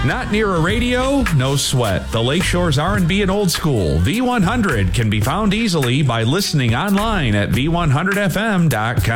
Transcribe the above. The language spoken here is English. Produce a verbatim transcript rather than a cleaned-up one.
Not near a radio? No sweat. The Lakeshore's R and B and old school, V one hundred, can be found easily by listening online at v one hundred f m dot com.